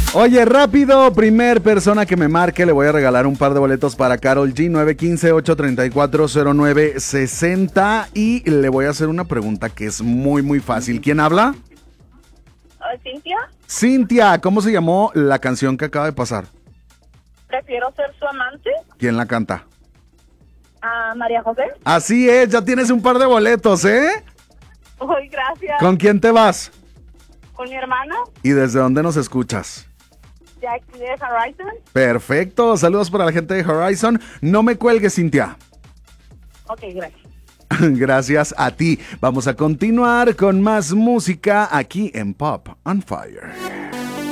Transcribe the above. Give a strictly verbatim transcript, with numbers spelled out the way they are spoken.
Oye, rápido, primer persona que me marque, le voy a regalar un par de boletos para Karol G, nueve uno cinco, ocho tres cuatro, cero nueve seis cero. Y le voy a hacer una pregunta que es muy, muy fácil. ¿Quién habla? Uh, ¿Cintia? Cintia, ¿cómo se llamó la canción que acaba de pasar? Prefiero ser su amante. ¿Quién la canta? A María José. Así es, ya tienes un par de boletos, ¿eh? Uy, gracias. ¿Con quién te vas? Con mi hermana. ¿Y desde dónde nos escuchas? De aquí de Horizon. Perfecto, saludos para la gente de Horizon. No me cuelgues, Cintia. Ok, gracias. Gracias a ti. Vamos a continuar con más música aquí en Pop on Fire.